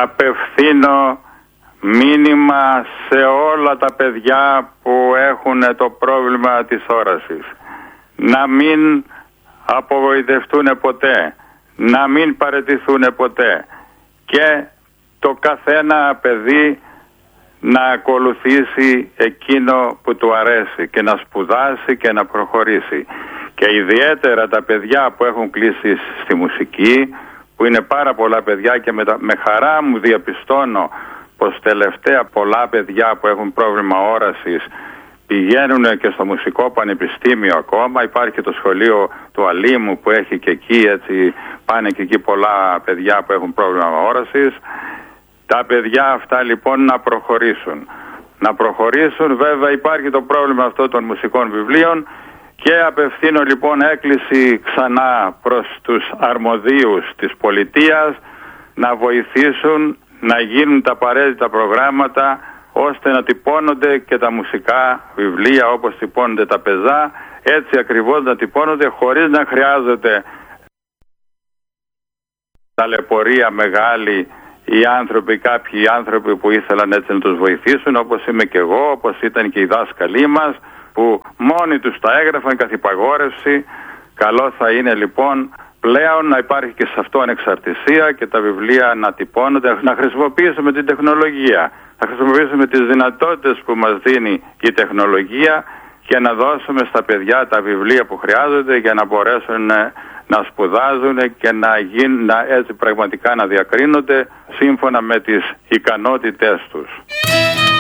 απευθύνω μήνυμα σε όλα τα παιδιά που έχουν το πρόβλημα της όρασης. Να μην απογοητευτούν ποτέ, να μην παραιτηθούν ποτέ και το καθένα παιδί να ακολουθήσει εκείνο που του αρέσει και να σπουδάσει και να προχωρήσει. Και ιδιαίτερα τα παιδιά που έχουν κλείσει στη μουσική, που είναι πάρα πολλά παιδιά και με χαρά μου διαπιστώνω πως τελευταία πολλά παιδιά που έχουν πρόβλημα όρασης πηγαίνουν και στο Μουσικό Πανεπιστήμιο ακόμα. Υπάρχει και το σχολείο του Αλήμου που έχει και εκεί, έτσι πάνε και εκεί πολλά παιδιά που έχουν πρόβλημα όρασης. Τα παιδιά αυτά λοιπόν να προχωρήσουν. Να προχωρήσουν, βέβαια υπάρχει το πρόβλημα αυτό των μουσικών βιβλίων και απευθύνω λοιπόν έκκληση ξανά προς τους αρμοδίους της πολιτείας να βοηθήσουν να γίνουν τα απαραίτητα προγράμματα ώστε να τυπώνονται και τα μουσικά βιβλία όπως τυπώνονται τα πεζά, έτσι ακριβώς να τυπώνονται χωρίς να χρειάζεται ταλαιπωρία μεγάλη οι άνθρωποι, κάποιοι άνθρωποι που ήθελαν έτσι να τους βοηθήσουν, όπως είμαι και εγώ, όπως ήταν και οι δάσκαλοι μας που μόνοι τους τα έγραφαν καθ' υπαγόρευση. Καλό θα είναι λοιπόν πλέον να υπάρχει και σε αυτό ανεξαρτησία και τα βιβλία να τυπώνονται, να χρησιμοποιήσουμε την τεχνολογία, να χρησιμοποιήσουμε τις δυνατότητες που μας δίνει η τεχνολογία και να δώσουμε στα παιδιά τα βιβλία που χρειάζονται για να μπορέσουν να σπουδάζουν και να γίνουν έτσι πραγματικά να διακρίνονται σύμφωνα με τις ικανότητές τους.